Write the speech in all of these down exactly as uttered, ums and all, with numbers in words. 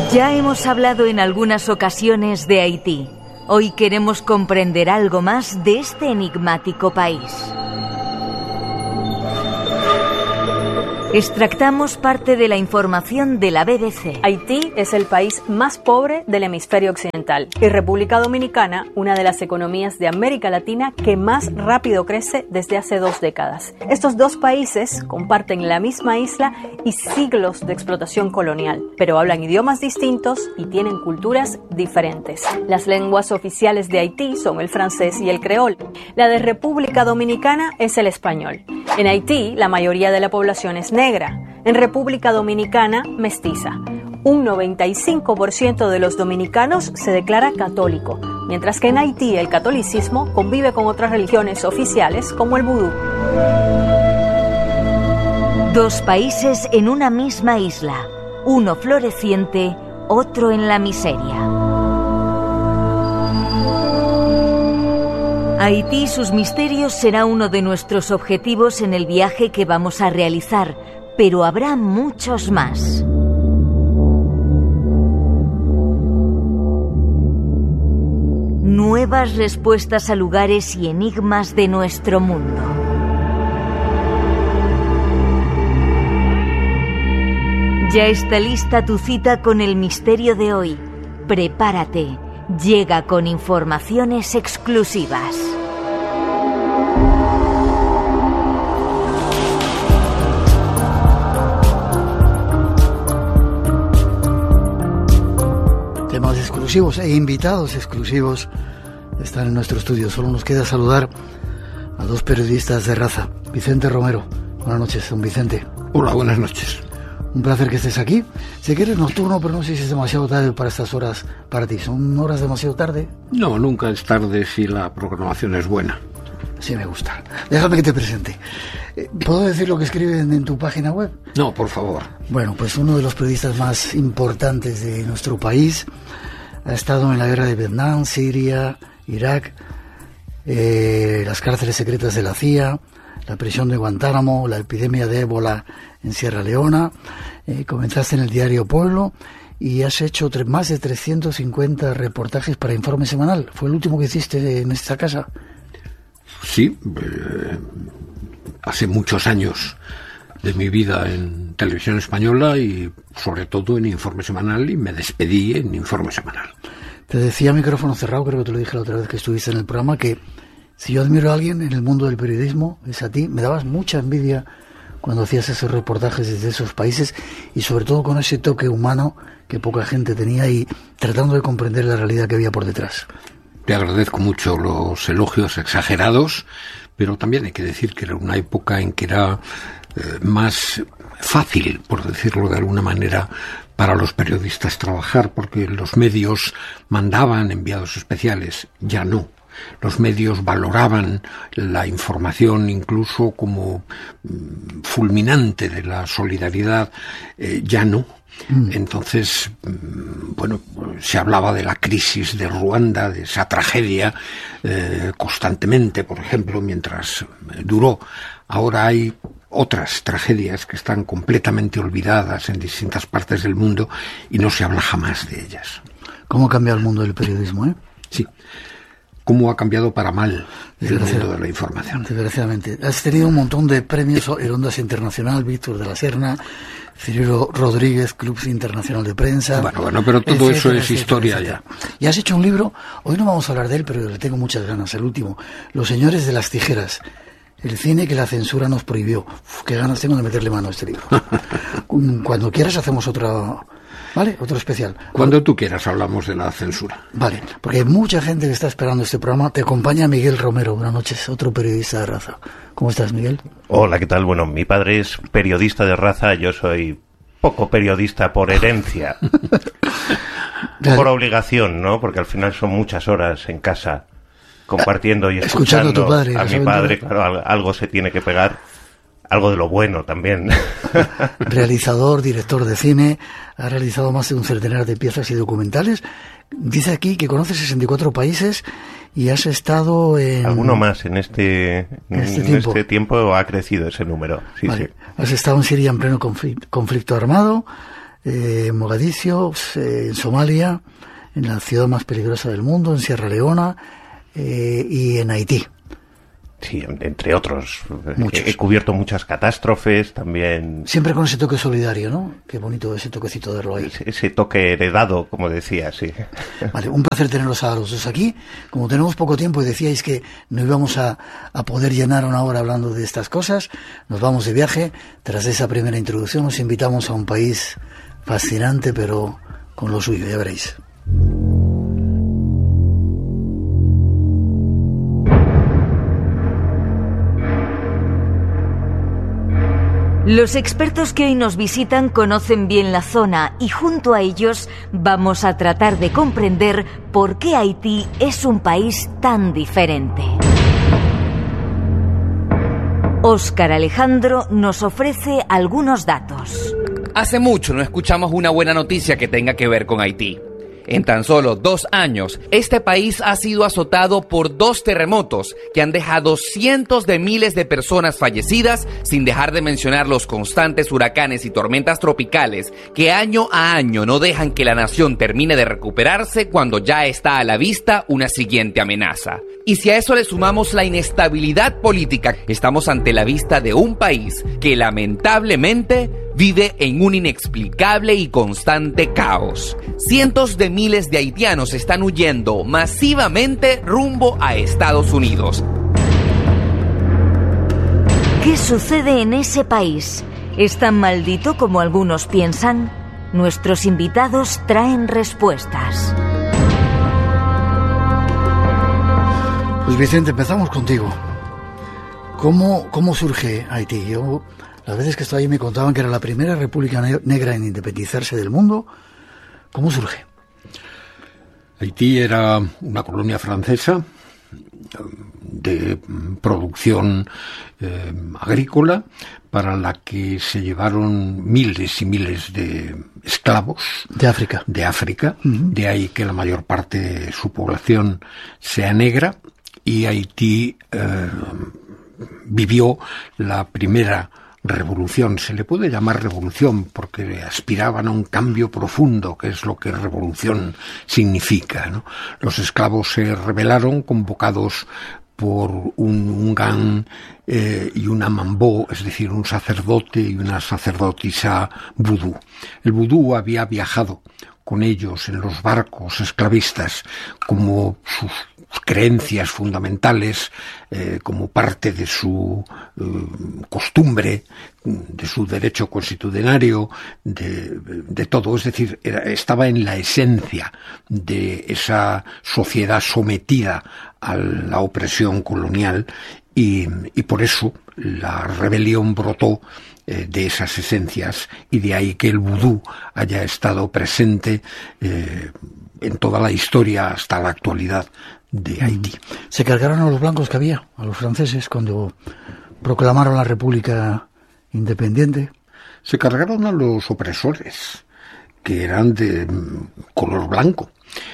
Ya hemos hablado en algunas ocasiones de Haití. Hoy queremos comprender algo más de este enigmático país. Extractamos parte de la información de la B B C. Haití es el país más pobre del hemisferio occidental y República Dominicana, una de las economías de América Latina que más rápido crece desde hace dos décadas. Estos dos países comparten la misma isla y siglos de explotación colonial, pero hablan idiomas distintos y tienen culturas diferentes. Las lenguas oficiales de Haití son el francés y el creol. La de República Dominicana es el español. En Haití, la mayoría de la población es negra. En República Dominicana, mestiza. Un noventa y cinco por ciento de los dominicanos se declara católico, mientras que en Haití el catolicismo convive con otras religiones oficiales como el vudú. Dos países en una misma isla, uno floreciente, otro en la miseria. Haití y sus misterios será uno de nuestros objetivos en el viaje que vamos a realizar, pero habrá muchos más. Nuevas respuestas a lugares y enigmas de nuestro mundo. Ya está lista tu cita con el misterio de hoy. Prepárate. Llega con informaciones exclusivas. Temas exclusivos e invitados exclusivos están en nuestro estudio. Solo nos queda saludar a dos periodistas de raza. Vicente Romero. Buenas noches, don Vicente. Hola, buenas noches. Un placer que estés aquí. Sé que eres nocturno, pero no sé si es demasiado tarde para estas horas para ti. ¿Son horas demasiado tarde? No, nunca es tarde si la programación es buena. Sí, me gusta. Déjame que te presente. ¿Puedo decir lo que escriben en tu página web? No, por favor. Bueno, pues uno de los periodistas más importantes de nuestro país ha estado en la guerra de Vietnam, Siria, Irak, eh, las cárceles secretas de la C I A, la prisión de Guantánamo, la epidemia de ébola en Sierra Leona. Eh, comenzaste en el diario Pueblo y has hecho tre- más de trescientos cincuenta reportajes para Informe Semanal. ¿Fue el último que hiciste en esta casa? Sí, eh, hace muchos años de mi vida en Televisión Española y sobre todo en Informe Semanal, y me despedí en Informe Semanal. Te decía a micrófono cerrado, creo que te lo dije la otra vez que estuviste en el programa, que si yo admiro a alguien en el mundo del periodismo es a ti. Me dabas mucha envidia cuando hacías esos reportajes desde esos países y sobre todo con ese toque humano que poca gente tenía y tratando de comprender la realidad que había por detrás. Te agradezco mucho los elogios exagerados, pero también hay que decir que era una época en que era eh, más fácil, por decirlo de alguna manera, para los periodistas trabajar, porque los medios mandaban enviados especiales, ya no. Los medios valoraban la información incluso como mm, fulminante de la solidaridad, eh, ya no. Mm. Entonces, mm, bueno, se hablaba de la crisis de Ruanda, de esa tragedia, eh, constantemente, por ejemplo, mientras duró. Ahora hay otras tragedias que están completamente olvidadas en distintas partes del mundo y no se habla jamás de ellas. ¿Cómo ha cambiado el mundo del periodismo, eh? Sí. ¿Cómo ha cambiado para mal el mundo de la información? Desgraciadamente. Has tenido un montón de premios, el Ondas Internacional, Víctor de la Serna, Cirilo Rodríguez, Club Internacional de Prensa. Bueno, bueno, pero todo etcétera, eso es etcétera, historia etcétera. Ya. Y has hecho un libro, hoy no vamos a hablar de él, pero le tengo muchas ganas, el último, Los Señores de las Tijeras. El cine que la censura nos prohibió. Uf, qué ganas tengo de meterle mano a este libro. Cuando quieras hacemos otra... ¿Vale? Otro especial. Cuando tú quieras hablamos de la censura. Vale, porque hay mucha gente que está esperando este programa. Te acompaña Miguel Romero. Buenas noches, otro periodista de raza. ¿Cómo estás, Miguel? Hola, ¿qué tal? Bueno, mi padre es periodista de raza, yo soy poco periodista por herencia. Por obligación, ¿no? Porque al final son muchas horas en casa compartiendo y escuchando, escuchando a tu padre. A mi padre, claro, algo se tiene que pegar. Algo de lo bueno también. Realizador, director de cine, ha realizado más de un centenar de piezas y documentales. Dice aquí que conoce sesenta y cuatro países y has estado en... Alguno más en este, en este, en tiempo. este tiempo ha crecido ese número. Sí, vale. Sí. Has estado en Siria en pleno conflicto, conflicto armado, eh, en Mogadiscio, eh, en Somalia, en la ciudad más peligrosa del mundo, en Sierra Leona eh, y en Haití. Sí, entre otros. Muchos. He, he cubierto muchas catástrofes también. Siempre con ese toque solidario, ¿no? Qué bonito ese toquecito de verlo ahí. Ese, ese toque heredado, como decía, sí. Vale, un placer tenerlos a los dos aquí. Como tenemos poco tiempo y decíais que no íbamos a, a poder llenar una hora hablando de estas cosas, nos vamos de viaje. Tras esa primera introducción nos invitamos a un país fascinante, pero con lo suyo, ya veréis. Los expertos que hoy nos visitan conocen bien la zona y junto a ellos vamos a tratar de comprender por qué Haití es un país tan diferente. Óscar Alejandro nos ofrece algunos datos. Hace mucho no escuchamos una buena noticia que tenga que ver con Haití. En tan solo dos años, este país ha sido azotado por dos terremotos que han dejado cientos de miles de personas fallecidas, sin dejar de mencionar los constantes huracanes y tormentas tropicales que año a año no dejan que la nación termine de recuperarse cuando ya está a la vista una siguiente amenaza. Y si a eso le sumamos la inestabilidad política, estamos ante la vista de un país que lamentablemente vive en un inexplicable y constante caos. Cientos de miles de haitianos están huyendo masivamente rumbo a Estados Unidos. ¿Qué sucede en ese país? ¿Es tan maldito como algunos piensan? Nuestros invitados traen respuestas. Pues Vicente, empezamos contigo. ¿Cómo, cómo surge Haití? Yo, las veces que estoy ahí me contaban que era la primera república negra en independizarse del mundo. ¿Cómo surge? Haití era una colonia francesa de producción eh, agrícola para la que se llevaron miles y miles de esclavos de África. De África, uh-huh. De ahí que la mayor parte de su población sea negra, y Haití eh, vivió la primera revolución. Se le puede llamar revolución porque aspiraban a un cambio profundo, que es lo que revolución significa, ¿no? Los esclavos se rebelaron, convocados por un Ngan eh, y una Mambó, es decir, un sacerdote y una sacerdotisa vudú. El vudú había viajado con ellos en los barcos esclavistas como sus creencias fundamentales, eh, como parte de su eh, costumbre, de su derecho constitucionario, de, de todo. Es decir, era, estaba en la esencia de esa sociedad sometida a la opresión colonial, y, y por eso la rebelión brotó eh, de esas esencias, y de ahí que el vudú haya estado presente eh, en toda la historia hasta la actualidad de Haití. ¿Se cargaron a los blancos que había, a los franceses, cuando proclamaron la República Independiente? Se cargaron a los opresores, que eran de color blanco,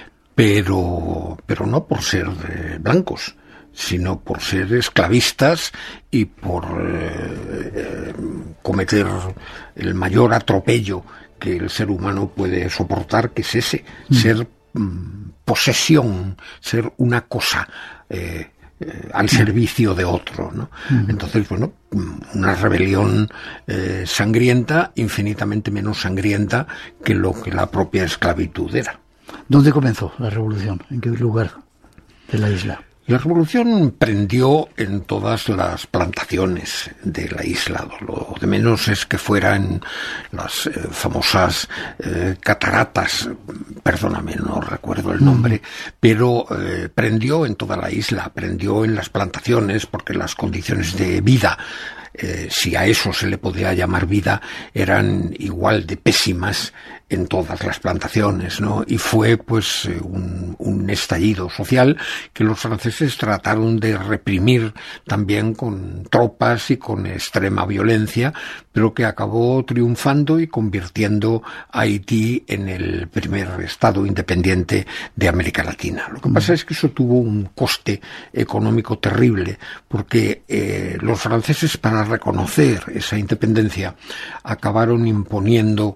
pero, pero no por ser eh, blancos, sino por ser esclavistas y por eh, eh, cometer el mayor atropello que el ser humano puede soportar, que es ese, mm. ser mm, posesión, ser una cosa eh, eh, al servicio de otro, ¿no? Mm. Entonces, bueno, una rebelión eh, sangrienta, infinitamente menos sangrienta que lo que la propia esclavitud era. ¿Dónde comenzó la revolución? ¿En qué lugar de la isla? La revolución prendió en todas las plantaciones de la isla. Lo de menos es que fueran las eh, famosas eh, cataratas, perdóname, no recuerdo el nombre, mm. pero eh, prendió en toda la isla, prendió en las plantaciones, porque las condiciones de vida, eh, si a eso se le podía llamar vida, eran igual de pésimas en todas las plantaciones, ¿no? Y fue pues un, un estallido social que los franceses trataron de reprimir también con tropas y con extrema violencia, pero que acabó triunfando y convirtiendo a Haití en el primer estado independiente de América Latina. Lo que pasa es que eso tuvo un coste económico terrible, porque eh, los franceses, para reconocer esa independencia, acabaron imponiendo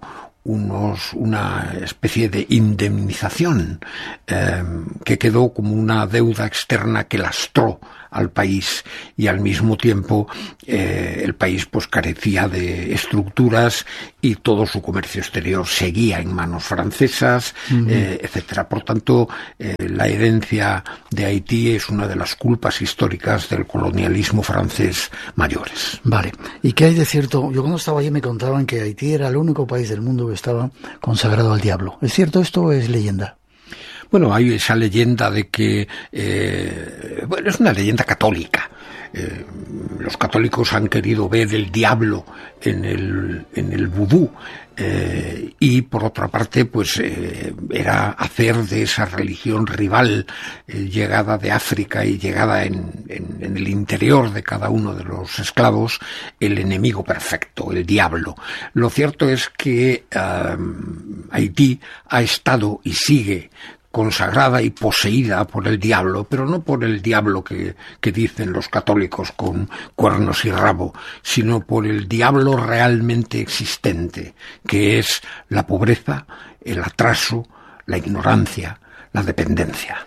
unos, una especie de indemnización eh, que quedó como una deuda externa que lastró al país, y al mismo tiempo eh, el país pues carecía de estructuras y todo su comercio exterior seguía en manos francesas, uh-huh. eh, etcétera. Por tanto, eh, la herencia de Haití es una de las culpas históricas del colonialismo francés mayores. Vale. ¿Y qué hay de cierto? Yo cuando estaba allí me contaban que Haití era el único país del mundo que estaba consagrado al diablo. ¿Es cierto esto o es leyenda? Bueno, hay esa leyenda de que, eh, bueno, es una leyenda católica. Eh, los católicos han querido ver el diablo en el, en el vudú, eh, y por otra parte, pues eh, era hacer de esa religión rival, eh, llegada de África y llegada en, en, en el interior de cada uno de los esclavos, el enemigo perfecto, el diablo. Lo cierto es que um, Haití ha estado y sigue consagrada y poseída por el diablo, pero no por el diablo que, que dicen los católicos con cuernos y rabo, sino por el diablo realmente existente, que es la pobreza, el atraso, la ignorancia, la dependencia.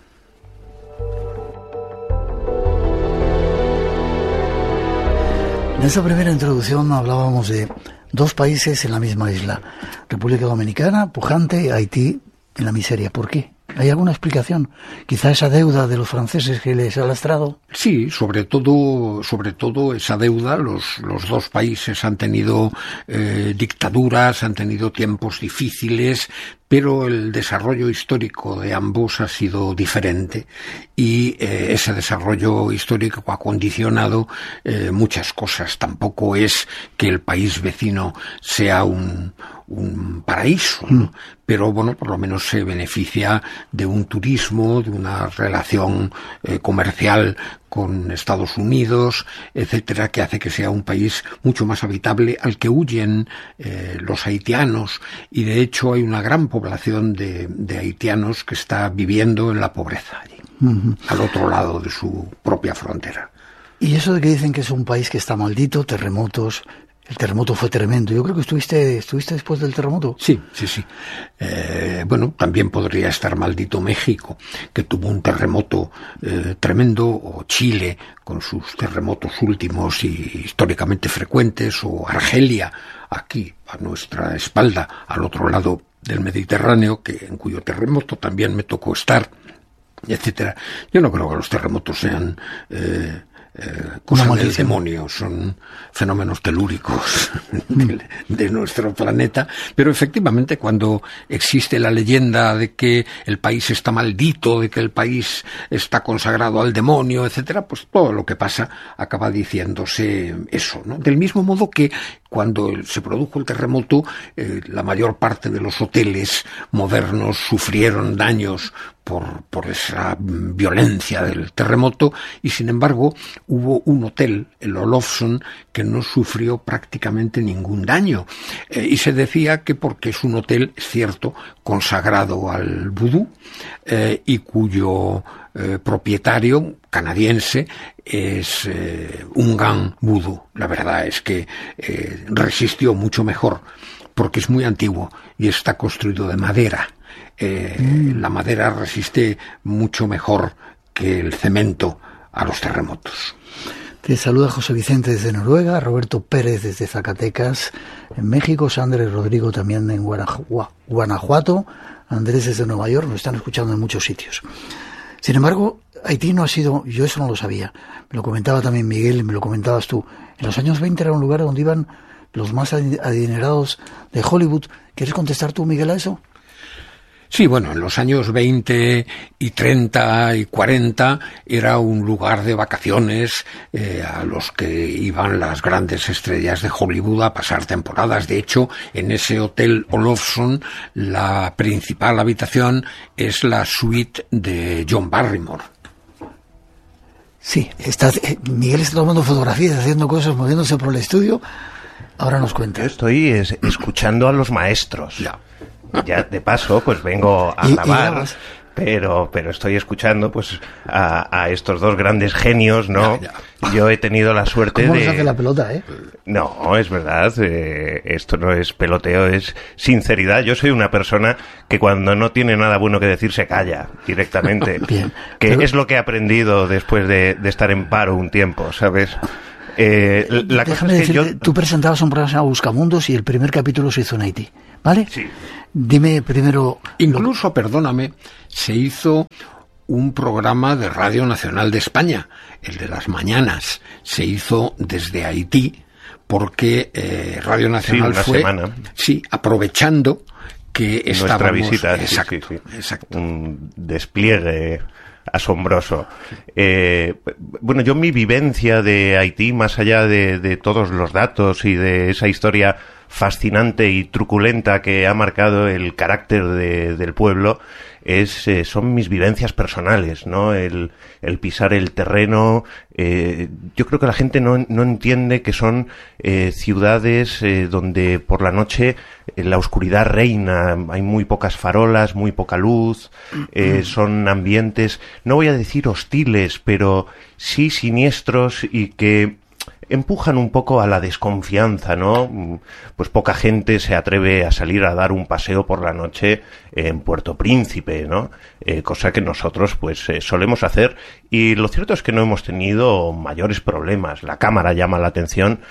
En esa primera introducción hablábamos de dos países en la misma isla, República Dominicana, pujante, Haití en la miseria. ¿Por qué? ¿Hay alguna explicación? ¿Quizá esa deuda de los franceses que les ha lastrado? Sí, sobre todo, sobre todo esa deuda. Los, los dos países han tenido eh, dictaduras, han tenido tiempos difíciles, pero el desarrollo histórico de ambos ha sido diferente, y eh, ese desarrollo histórico ha condicionado eh, muchas cosas. Tampoco es que el país vecino sea un, un paraíso, ¿no? Mm. Pero bueno, por lo menos se beneficia de un turismo, de una relación eh, comercial con Estados Unidos, etcétera, que hace que sea un país mucho más habitable, al que huyen eh, los haitianos, y de hecho hay una gran población de, de haitianos que está viviendo en la pobreza allí, uh-huh. al otro lado de su propia frontera. Y eso de que dicen que es un país que está maldito, terremotos. El terremoto fue tremendo. Yo creo que estuviste estuviste después del terremoto. Sí, sí, sí. Eh, bueno, también podría estar maldito México, que tuvo un terremoto eh, tremendo, o Chile, con sus terremotos últimos y históricamente frecuentes, o Argelia, aquí, a nuestra espalda, al otro lado del Mediterráneo, que en cuyo terremoto también me tocó estar, etcétera. Yo no creo que los terremotos sean Eh, Eh, cosas del demonio, son fenómenos telúricos de, de nuestro planeta, pero efectivamente cuando existe la leyenda de que el país está maldito, de que el país está consagrado al demonio, etcétera, pues todo lo que pasa acaba diciéndose eso, ¿no? Del mismo modo que cuando se produjo el terremoto, eh, la mayor parte de los hoteles modernos sufrieron daños por, por esa violencia del terremoto, y sin embargo hubo un hotel, el Olofsson, que no sufrió prácticamente ningún daño, eh, y se decía que porque es un hotel, es cierto, consagrado al vudú, eh, y cuyo eh, propietario canadiense es eh, un Ungan vudú. La verdad es que eh, resistió mucho mejor, porque es muy antiguo y está construido de madera. Eh, mm. La madera resiste mucho mejor que el cemento a los terremotos. Te saluda José Vicente desde Noruega, Roberto Pérez desde Zacatecas, en México, Sandra y Rodrigo también en Guanajuato, Andrés desde Nueva York, nos están escuchando en muchos sitios. Sin embargo, Haití no ha sido, yo eso no lo sabía, me lo comentaba también Miguel, me lo comentabas tú, en los años veinte era un lugar donde iban los más adinerados de Hollywood. ¿Quieres contestar tú, Miguel, a eso? Sí, bueno, en los años veinte y treinta y cuarenta era un lugar de vacaciones eh, a los que iban las grandes estrellas de Hollywood a pasar temporadas. De hecho, en ese hotel Olofsson, la principal habitación es la suite de John Barrymore. Sí, está, eh, Miguel está tomando fotografías, haciendo cosas, moviéndose por el estudio. Ahora nos cuenta. Yo estoy es, escuchando a los maestros. Ya. Ya, de paso, pues vengo a ¿Y, grabar. y pero pero estoy escuchando pues a, a estos dos grandes genios, ¿no? Ya, ya. Yo he tenido la suerte ¿Cómo de... ¿Cómo se hace la pelota, eh? No, es verdad, eh, esto no es peloteo, es sinceridad. Yo soy una persona que cuando no tiene nada bueno que decir se calla directamente. Bien, que pero... es lo que he aprendido después de, de estar en paro un tiempo, ¿sabes? Eh, la Déjame cosa es que decirte, yo... tú presentabas un programa llamado Buscamundos y el primer capítulo se hizo en Haití, ¿vale? Sí. Dime primero... Incluso, lo... perdóname, se hizo un programa de Radio Nacional de España, el de las mañanas, se hizo desde Haití, porque eh, Radio Nacional sí, una fue... semana. Sí, aprovechando que estábamos... Nuestra visita, exacto, sí, sí, sí. exacto. Un despliegue asombroso. Eh, bueno, yo mi vivencia de Haití, más allá de, de todos los datos y de esa historia fascinante y truculenta que ha marcado el carácter de, del pueblo, es eh, son mis vivencias personales, ¿no? El, el pisar el terreno. Eh, yo creo que la gente no, no entiende que son eh, ciudades eh, donde por la noche eh, la oscuridad reina, hay muy pocas farolas, muy poca luz, eh, son ambientes, no voy a decir hostiles, pero sí siniestros y que empujan un poco a la desconfianza, ¿no? Pues poca gente se atreve a salir a dar un paseo por la noche en Puerto Príncipe, ¿no? Eh, cosa que nosotros, pues, eh, solemos hacer. Y lo cierto es que no hemos tenido mayores problemas. La cámara llama la atención,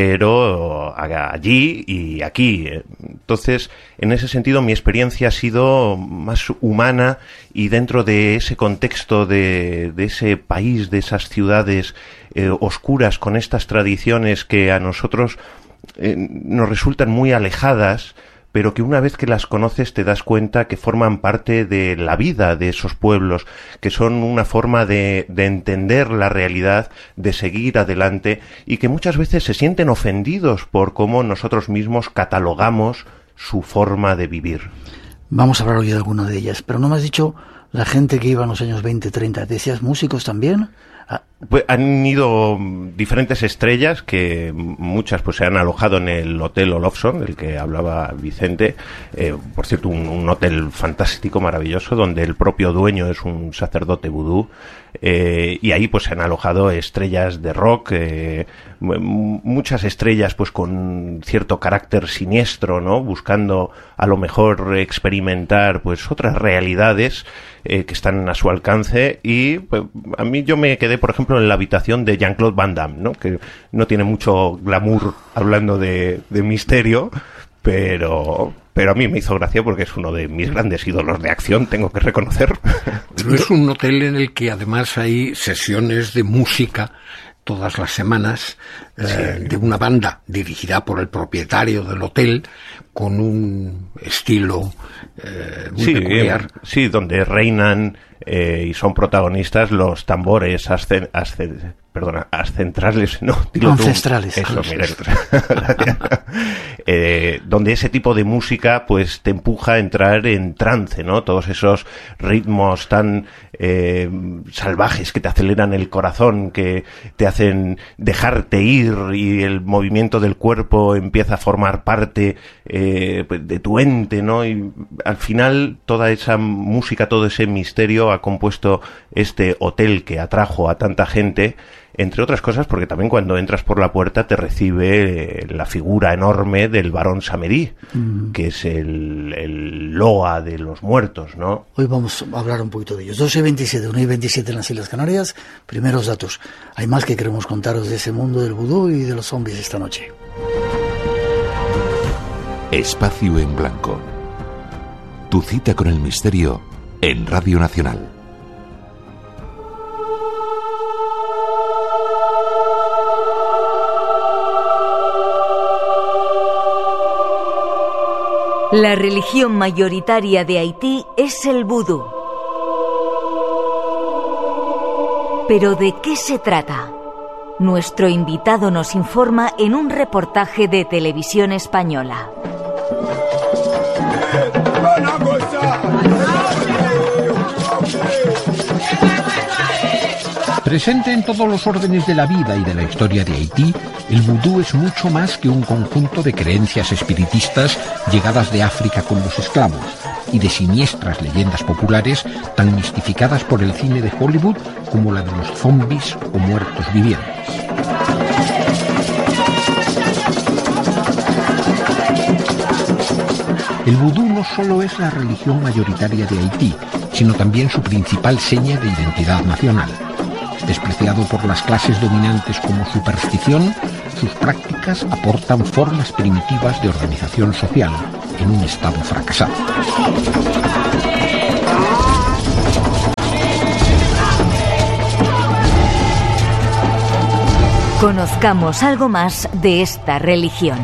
pero allí y aquí. Entonces, en ese sentido, mi experiencia ha sido más humana y dentro de ese contexto de, de ese país, de esas ciudades eh, oscuras con estas tradiciones que a nosotros eh, nos resultan muy alejadas, pero que una vez que las conoces te das cuenta que forman parte de la vida de esos pueblos, que son una forma de, de entender la realidad, de seguir adelante, y que muchas veces se sienten ofendidos por cómo nosotros mismos catalogamos su forma de vivir. Vamos a hablar hoy de alguna de ellas, pero no me has dicho la gente que iba en los años veinte, treinta. ¿Decías músicos también? Ah. Pues han ido diferentes estrellas que muchas pues se han alojado en el Hotel Olofsson, del que hablaba Vicente, eh, por cierto un, un hotel fantástico, maravilloso, donde el propio dueño es un sacerdote vudú, eh, y ahí pues se han alojado estrellas de rock, eh, muchas estrellas pues con cierto carácter siniestro, ¿no? Buscando a lo mejor experimentar pues otras realidades eh, que están a su alcance, y pues, a mí yo me quedé por ejemplo en la habitación de Jean-Claude Van Damme, ¿no? Que no tiene mucho glamour hablando de, de misterio, pero pero a mí me hizo gracia porque es uno de mis grandes ídolos de acción, tengo que reconocer. Pero es un hotel en el que además hay sesiones de música todas las semanas, eh, sí. de una banda dirigida por el propietario del hotel, con un estilo eh, muy sí, peculiar. Eh, sí, donde reinan eh, y son protagonistas los tambores ascen, ascen, perdona, ascentrales, no, ancestrales. Tú, eso, mira, eh, donde ese tipo de música pues te empuja a entrar en trance, ¿no? Todos esos ritmos tan eh, salvajes que te aceleran el corazón, que te hacen dejarte ir, y el movimiento del cuerpo empieza a formar parte eh, de tu ente, ¿no? Y al final toda esa música, todo ese misterio ha compuesto este hotel que atrajo a tanta gente, entre otras cosas porque también cuando entras por la puerta te recibe la figura enorme del barón Samedi, mm. que es el, el loa de los muertos, ¿no? Hoy vamos a hablar un poquito de ellos. doce y veintisiete, una y veintisiete en las Islas Canarias. Primeros datos. Hay más que queremos contaros de ese mundo del vudú y de los zombies esta noche. Espacio en Blanco. Tu cita con el misterio en Radio Nacional. La religión mayoritaria de Haití es el vudú. ¿Pero de qué se trata? Nuestro invitado nos informa en un reportaje de Televisión Española. Presente en todos los órdenes de la vida y de la historia de Haití, el vudú es mucho más que un conjunto de creencias espiritistas llegadas de África con los esclavos. y de siniestras leyendas populares tan mistificadas por el cine de Hollywood como la de los zombies o muertos vivientes. El vudú no solo es la religión mayoritaria de Haití, sino también su principal seña de identidad nacional. Despreciado por las clases dominantes como superstición, sus prácticas aportan formas primitivas de organización social en un estado fracasado. Conozcamos algo más de esta religión.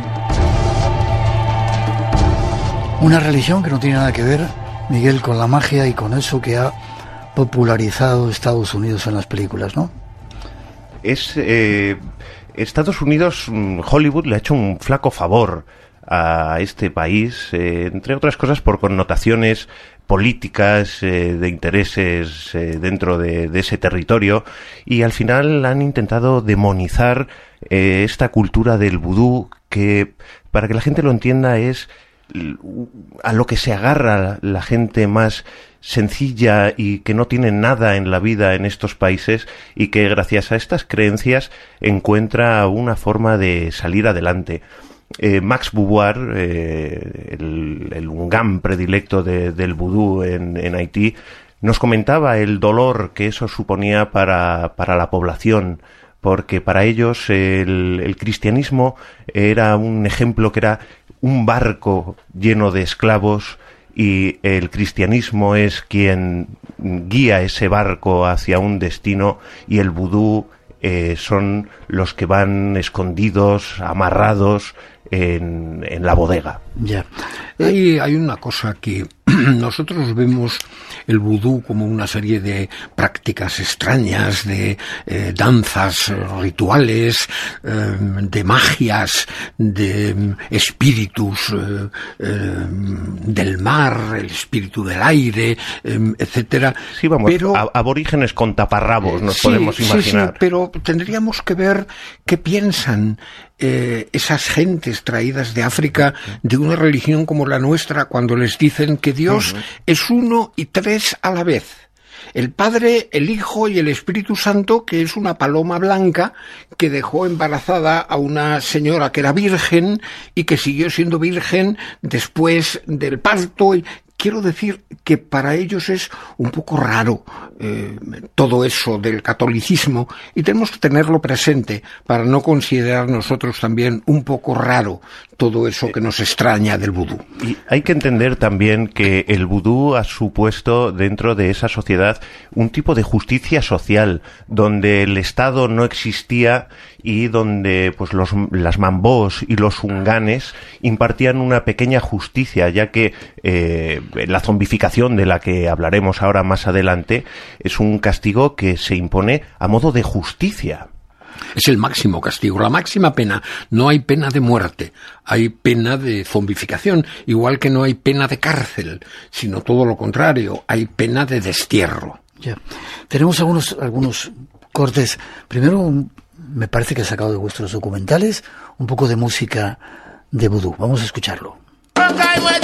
Una religión que no tiene nada que ver, Miguel, con la magia y con eso que ha popularizado Estados Unidos en las películas, ¿no? Es eh, Estados Unidos, Hollywood le ha hecho un flaco favor a este país, eh, entre otras cosas por connotaciones políticas, eh, de intereses eh, dentro de, de ese territorio, y al final han intentado demonizar eh, esta cultura del vudú, que para que la gente lo entienda es a lo que se agarra la gente más sencilla y que no tiene nada en la vida en estos países, y que gracias a estas creencias encuentra una forma de salir adelante. Eh, Max Beauvoir, eh, el, el ungam predilecto de, del vudú en, en Haití, nos comentaba el dolor que eso suponía para, para la población, porque para ellos el, el cristianismo era un ejemplo que era un barco lleno de esclavos, y el cristianismo es quien guía ese barco hacia un destino, y el vudú eh, son los que van escondidos, amarrados en, en la bodega. Ya. Hay, hay una cosa que nosotros vemos el vudú como una serie de prácticas extrañas, de eh, danzas, rituales, eh, de magias, de eh, espíritus eh, eh, del mar, el espíritu del aire, eh, etcétera. Sí, vamos, pero, a, aborígenes con taparrabos nos sí, podemos imaginar. Sí, sí, pero tendríamos que ver qué piensan eh, esas gentes traídas de África de una religión como la nuestra, cuando les dicen que Dios uh-huh. es uno y tres a la vez. El Padre, el Hijo y el Espíritu Santo, que es una paloma blanca que dejó embarazada a una señora que era virgen y que siguió siendo virgen después del parto. Y quiero decir que para ellos es un poco raro eh, todo eso del catolicismo, y tenemos que tenerlo presente para no considerar nosotros también un poco raro todo eso que nos extraña del vudú. Y hay que entender también que el vudú ha supuesto dentro de esa sociedad un tipo de justicia social, donde el Estado no existía y donde pues los, las mambós y los unganes impartían una pequeña justicia, ya que eh, la zombificación, de la que hablaremos ahora más adelante, es un castigo que se impone a modo de justicia. Es el máximo castigo, la máxima pena. No hay pena de muerte, hay pena de zombificación, igual que no hay pena de cárcel, sino todo lo contrario, hay pena de destierro. Ya. Tenemos algunos, algunos cortes. Primero, un, me parece que he sacado de vuestros documentales un poco de música de vudú. Vamos a escucharlo.